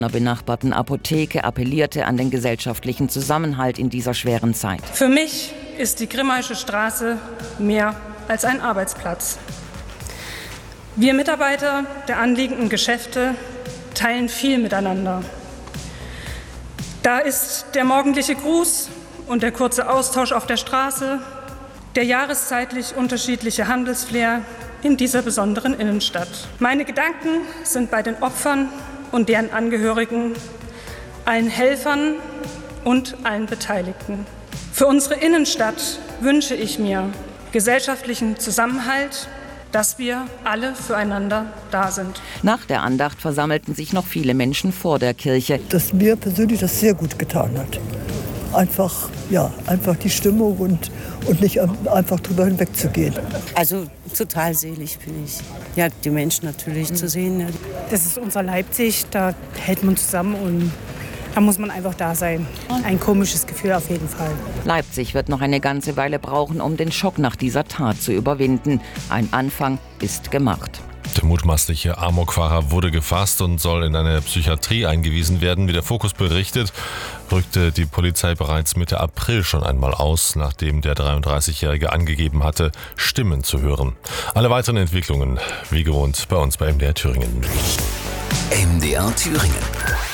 benachbarten Apotheke appellierte an den gesellschaftlichen Zusammenhalt in dieser schweren Zeit. Für mich ist die Grimmaische Straße mehr als ein Arbeitsplatz. Wir Mitarbeiter der anliegenden Geschäfte teilen viel miteinander. Da ist der morgendliche Gruß und der kurze Austausch auf der Straße, der jahreszeitlich unterschiedliche Handelsflair in dieser besonderen Innenstadt. Meine Gedanken sind bei den Opfern und deren Angehörigen, allen Helfern und allen Beteiligten. Für unsere Innenstadt wünsche ich mir gesellschaftlichen Zusammenhalt, dass wir alle füreinander da sind. Nach der Andacht versammelten sich noch viele Menschen vor der Kirche. Dass mir persönlich das sehr gut getan hat. Einfach die Stimmung und nicht einfach drüber hinwegzugehen. Also total selig bin ich. Ja, die Menschen natürlich zu sehen. Ja. Das ist unser Leipzig, da hält man zusammen und da muss man einfach da sein. Ein komisches Gefühl auf jeden Fall. Leipzig wird noch eine ganze Weile brauchen, um den Schock nach dieser Tat zu überwinden. Ein Anfang ist gemacht. Der mutmaßliche Amokfahrer wurde gefasst und soll in eine Psychiatrie eingewiesen werden. Wie der Fokus berichtet, rückte die Polizei bereits Mitte April schon einmal aus, nachdem der 33-Jährige angegeben hatte, Stimmen zu hören. Alle weiteren Entwicklungen, wie gewohnt, bei uns bei MDR Thüringen. MDR Thüringen.